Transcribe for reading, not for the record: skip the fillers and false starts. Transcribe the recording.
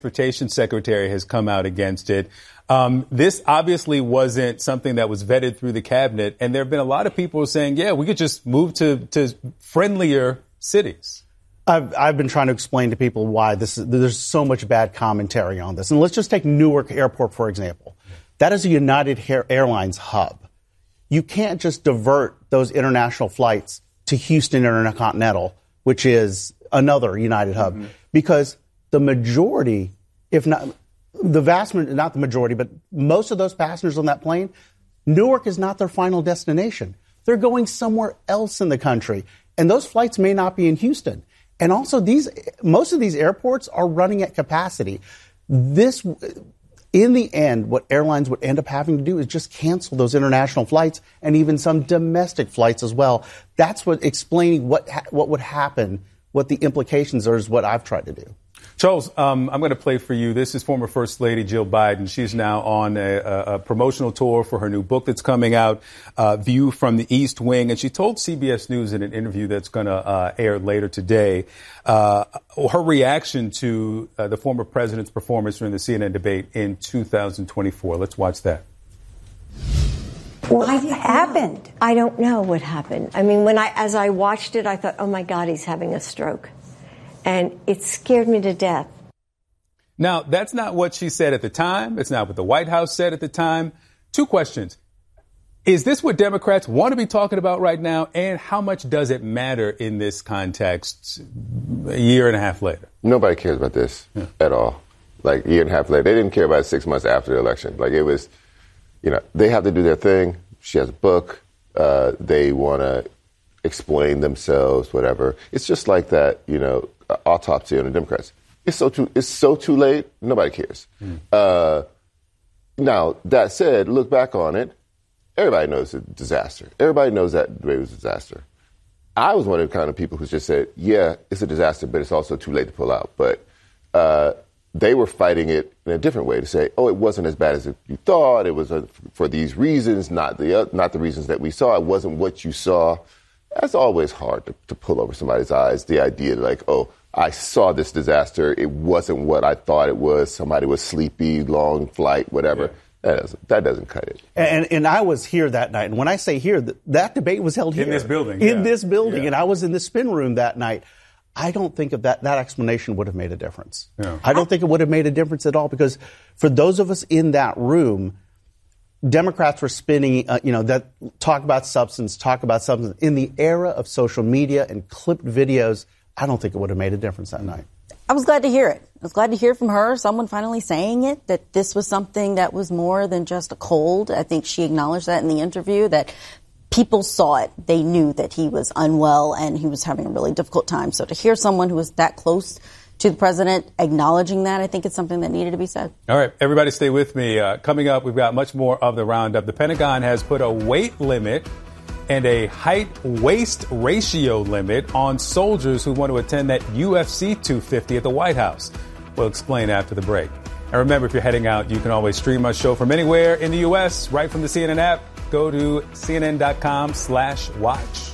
Transportation Secretary has come out against it. This obviously wasn't something that was vetted through the cabinet. And there have been a lot of people saying, yeah, we could just move to friendlier cities. I've been trying to explain to people why there's so much bad commentary on this. And let's just take Newark Airport, for example. That is a United Airlines hub. You can't just divert those international flights to Houston Intercontinental, which is another United hub, because the majority, if not the vast, not the majority, but most of those passengers on that plane, Newark is not their final destination. They're going somewhere else in the country. And those flights may not be in Houston. And also most of these airports are running at capacity. In the end, what airlines would end up having to do is just cancel those international flights and even some domestic flights as well. That's what explaining what would happen, what the implications are, is what I've tried to do. Charles, I'm going to play for you. This is former First Lady Jill Biden. She's now on a promotional tour for her new book that's coming out, View from the East Wing. And she told CBS News in an interview that's going to air later today, her reaction to the former president's performance during the CNN debate in 2024. Let's watch that. What happened? I don't know what happened. I mean, as I watched it, I thought, oh, my God, he's having a stroke. And it scared me to death. Now, that's not what she said at the time. It's not what the White House said at the time. Two questions. Is this what Democrats want to be talking about right now? And how much does it matter in this context a year and a half later? Nobody cares about this at all. Like, a year and a half later. They didn't care about it 6 months after the election. Like, it was, they have to do their thing. She has a book. They want to explain themselves, whatever. It's just like that, autopsy on the Democrats. It's so too late. Nobody cares. Now, that said, look back on it. Everybody knows it's a disaster. Everybody knows that it was a disaster. I was one of the kind of people who just said, yeah, it's a disaster, but it's also too late to pull out. But they were fighting it in a different way to say, oh, it wasn't as bad as you thought. It was for these reasons, not the reasons that we saw. It wasn't what you saw. That's always hard to pull over somebody's eyes, the idea like, oh, I saw this disaster. It wasn't what I thought it was. Somebody was sleepy, long flight, whatever. Yeah. That doesn't cut it. And I was here that night. And when I say here, that debate was held here. In this building. In this building. Yeah. And I was in the spin room that night. I don't think that explanation would have made a difference. Yeah. I don't think it would have made a difference at all, because for those of us in that room, Democrats were spinning, that talk about substance. In the era of social media and clipped videos, I don't think it would have made a difference that night. I was glad to hear it. I was glad to hear from her, someone finally saying it, that this was something that was more than just a cold. I think she acknowledged that in the interview, that people saw it. They knew that he was unwell and he was having a really difficult time. So to hear someone who was that close to the president acknowledging that, I think it's something that needed to be said. All right, everybody stay with me. Coming up, we've got much more of the roundup. The Pentagon has put a weight limit and a height-waist ratio limit on soldiers who want to attend that UFC 250 at the White House. We'll explain after the break. And remember, if you're heading out, you can always stream our show from anywhere in the U.S. right from the CNN app. Go to CNN.com/watch.